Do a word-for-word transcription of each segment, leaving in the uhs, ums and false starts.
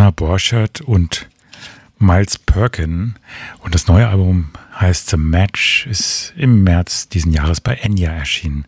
Johanna Borchert und Miles Perkin. Und das neue Album heißt The Match, ist im März diesen Jahres bei Enya erschienen.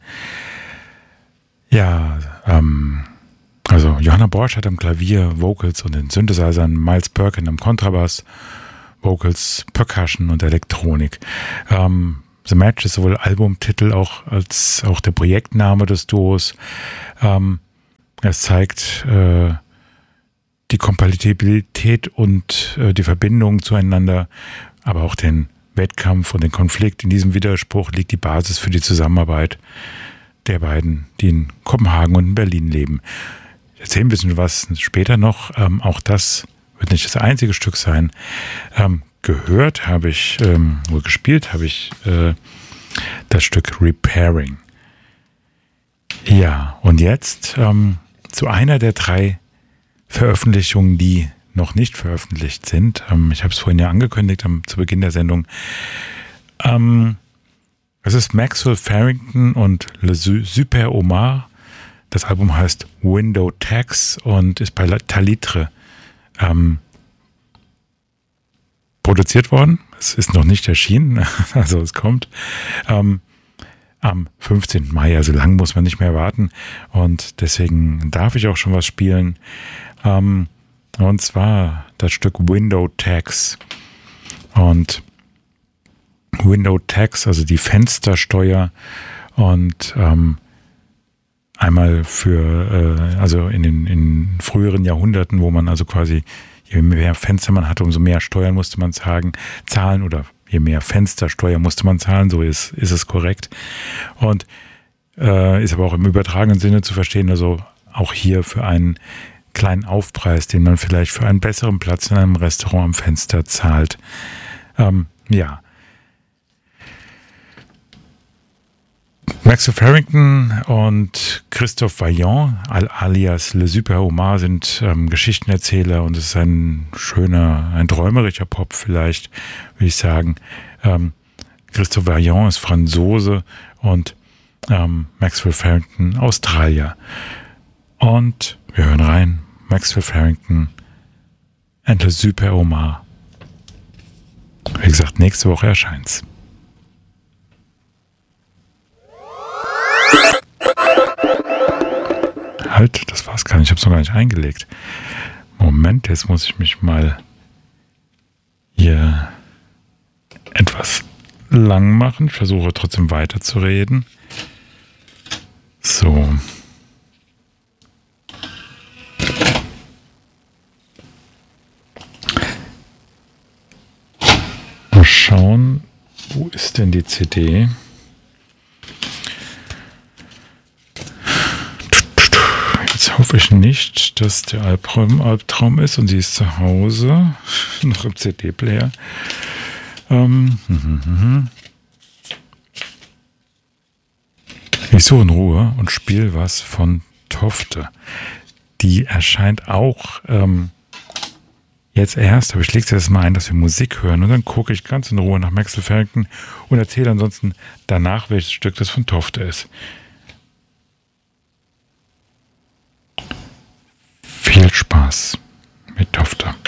Ja, ähm, also Johanna Borchert am Klavier, Vocals und den Synthesizern, Miles Perkin am Kontrabass, Vocals, Percussion und Elektronik. Ähm, The Match ist sowohl Albumtitel auch als auch der Projektname des Duos. Ähm, es zeigt äh, die Kompatibilität und äh, die Verbindung zueinander, aber auch den Wettkampf und den Konflikt. In diesem Widerspruch liegt die Basis für die Zusammenarbeit der beiden, die in Kopenhagen und in Berlin leben. Ich erzähle ein bisschen was später noch. Ähm, auch das wird nicht das einzige Stück sein. Ähm, gehört habe ich, ähm, oder gespielt habe ich äh, das Stück Repairing. Ja, und jetzt ähm, zu einer der drei Veröffentlichungen, die noch nicht veröffentlicht sind. Ähm, ich habe es vorhin ja angekündigt am, zu Beginn der Sendung. Ähm, es ist Maxwell Farrington und Le Super Omar. Das Album heißt Window Tax und ist bei Talitre ähm, produziert worden. Es ist noch nicht erschienen, also es kommt ähm, am fünfzehnten Mai, also lang muss man nicht mehr warten und deswegen darf ich auch schon was spielen. Ähm, und zwar das Stück Window Tax. Und Window Tax, also die Fenstersteuer und ähm, einmal für, äh, also in den in früheren Jahrhunderten, wo man also quasi, je mehr Fenster man hatte, umso mehr Steuern musste man sagen, zahlen oder je mehr Fenstersteuer musste man zahlen, so ist, ist es korrekt. Und äh, ist aber auch im übertragenen Sinne zu verstehen, also auch hier für einen kleinen Aufpreis, den man vielleicht für einen besseren Platz in einem Restaurant am Fenster zahlt. Ähm, ja. Maxwell Farrington und Christophe Vaillant, alias Le Super Omar, sind ähm, Geschichtenerzähler und es ist ein schöner, ein träumerischer Pop vielleicht, würde ich sagen. Ähm, Christophe Vaillant ist Franzose und ähm, Maxwell Farrington Australier. Und wir hören rein, Maxwell Farrington and Le Super Omar. Wie gesagt, nächste Woche erscheint's. Halt, das war's gar nicht. Ich habe es noch gar nicht eingelegt. Moment, jetzt muss ich mich mal hier etwas lang machen. Ich versuche trotzdem weiterzureden. So. Mal schauen, wo ist denn die C D? Jetzt hoffe ich nicht, dass der Albtraum, Albtraum ist und sie ist zu Hause, noch im C D-Player. Ähm, hm, hm, hm. Ich suche in Ruhe und spiele was von Tofte. Die erscheint auch ähm, jetzt erst, aber ich lege es jetzt mal ein, dass wir Musik hören und dann gucke ich ganz in Ruhe nach Maxwell Farrington und erzähle ansonsten danach, welches Stück das von Tofte ist. Viel Spaß mit Tofte.